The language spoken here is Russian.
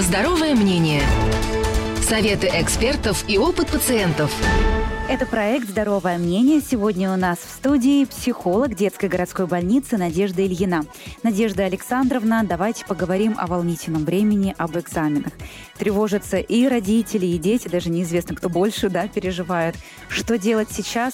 Здоровое мнение. Советы экспертов и опыт пациентов. Это проект «Здоровое мнение». Сегодня у нас в студии психолог детской городской больницы Надежда Ильина. Надежда Александровна, давайте поговорим о волнительном времени, об экзаменах. Тревожатся и родители, и дети, даже неизвестно, кто больше переживает. Что делать сейчас